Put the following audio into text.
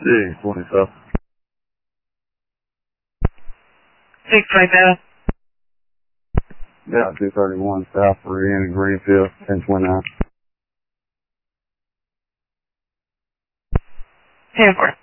627. 627. Yeah, 231 South Meridian, Greenfield, 1029. 10-4.